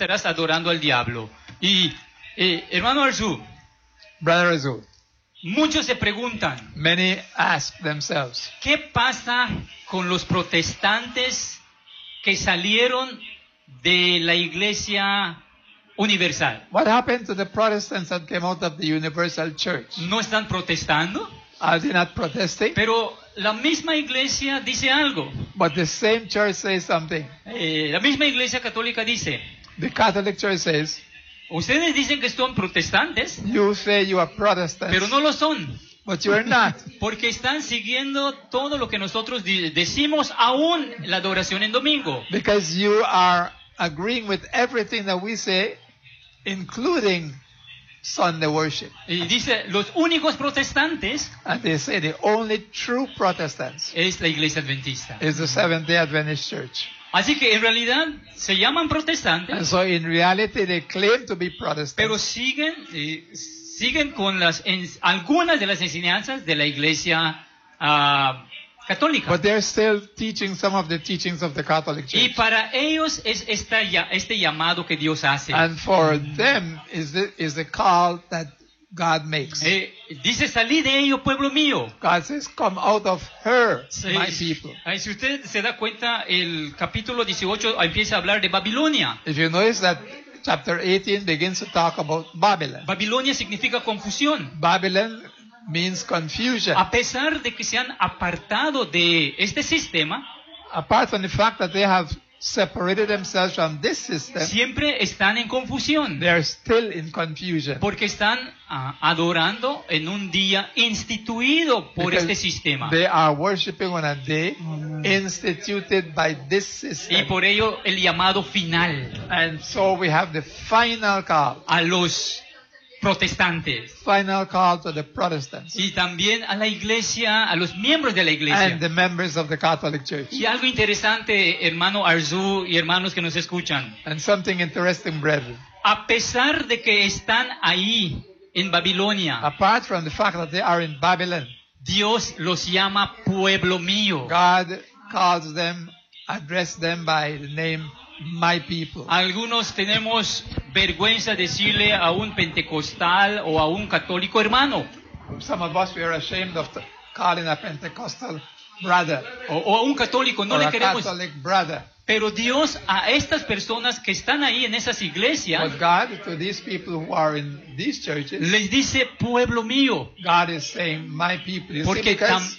estarás adorando al diablo. Y hermano Arzu, Brother Azul, muchos se preguntan, many ask themselves, ¿qué pasa con los protestantes que salieron de la iglesia universal? what happened to the Protestants that came out of the universal church? ¿No están protestando? Are they not protesting? Pero la misma iglesia dice algo. But the same church says something. La misma iglesia católica dice, The Catholic Church says, ustedes dicen que son protestantes, you say you are Protestants, pero no lo son. but you are not. Porque están siguiendo todo lo que nosotros decimos, aún la adoración en domingo. Because you are agreeing with everything that we say, including Sunday worship. Y dice, los únicos protestantes And they say the only true Protestants es la iglesia adventista. is the Seventh-day Adventist Church. Así que en realidad se llaman And protestantes, so in reality they claim to be Protestants. pero siguen con algunas de las enseñanzas de la iglesia católica. But they're still teaching some of the teachings of the Catholic Y Church. para ellos es este llamado que Dios hace. And for them is the call that God makes. Dice, salid de ello, pueblo mío. God says, come out of her, Sí. my people. Si usted se da cuenta, el capítulo 18 empieza a hablar de Babilonia. If you notice that chapter 18 begins to talk about Babylon. Babilonia significa confusión. Babylon means confusion. A pesar de que se han apartado de este sistema, Apart from the fact that they have separated themselves from this system, siempre están en confusión. they are still in confusion. Porque están adorando en un día instituido por Because este sistema. they are worshiping on a day instituted by this system. Y por ello el llamado final And so we have the final call a los protestantes. final call to the Protestants Y también a la iglesia, a los miembros de la and iglesia. the members of the Catholic Church. Y algo interesante, hermano Arzu y hermanos que nos escuchan. And something interesting, brethren. A pesar de que están ahí en Babilonia, Apart from the fact that they are in Babylon, Dios los llama pueblo mío. God calls them, address them by the name my people. Algunos tenemos vergüenza decirle a un pentecostal o a un católico hermano, Some of us, we are ashamed of calling a Pentecostal brother o a un católico, no or le a queremos. Catholic brother. Pero Dios a estas personas que están ahí en esas iglesias, But God, to these people who are in these churches, les dice pueblo mío. God is saying, my people. You see, Porque because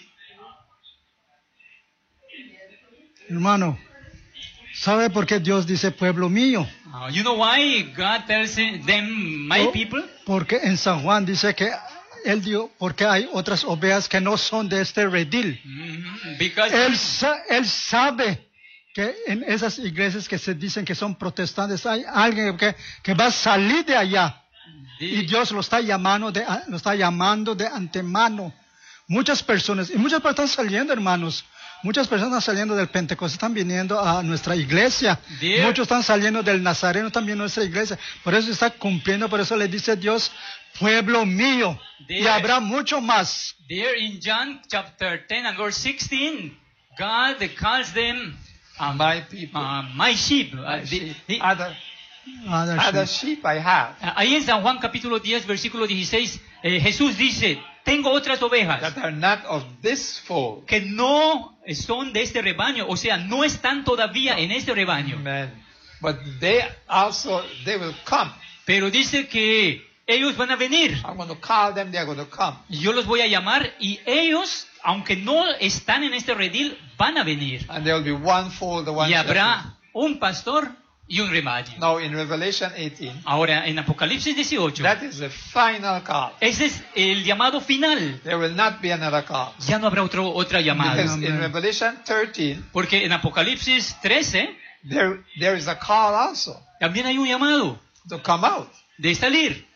Hermano, ¿sabe por qué Dios dice pueblo mío? You know why God tells them my Oh, people? Porque en San Juan dice que Él dio, porque hay otras ovejas que no son de este redil. Because Él sabe que en esas iglesias que se dicen que son protestantes hay alguien que va a salir de allá. Y Dios lo está llamando de antemano. Muchas personas están saliendo, hermanos. Muchas personas están saliendo del Pentecostés, están viniendo a nuestra iglesia. Dear- Muchos están saliendo del Nazareno, también a nuestra iglesia. Por eso está cumpliendo, por eso le dice Dios, pueblo mío. Y Dear- habrá mucho más. there in John chapter 10 and verse 16, God calls them my people. my sheep. My sheep. Other sheep I have Ahí en San Juan capítulo 10 versículo 16, Jesús dice, tengo otras ovejas that are not of this fold. que no son de este rebaño, o sea, no están todavía en este rebaño. Amen. But they will come. Pero dice que ellos van a venir. I'm going to call them, they're going to come. Yo los voy a llamar y ellos, aunque no están en este redil, van a venir. And there will be one fold, the one Y shepherd. habrá un pastor y un rebaño. Now in Revelation 18, Ahora, en Apocalipsis 18, that is the final call. ese es el llamado final. There will not be another call. Ya no habrá otra llamada. Because in Revelation 13, Porque en Apocalipsis 13 there is a call also también hay un llamado to come out. de salir.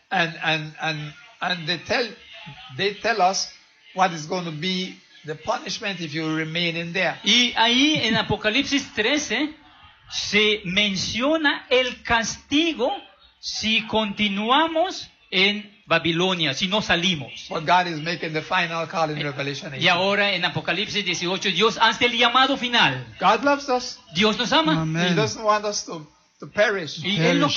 And they tell us what is going to be the punishment if you remain in there. Y ahí en Apocalipsis 13 se menciona el castigo si continuamos en Babilonia, si no salimos. But God is making the final call in Revelation 18. Y ahora en Apocalipsis 18 Dios hace el llamado final. God loves us. Dios nos ama. Amén. He doesn't want us to perish. Y Él no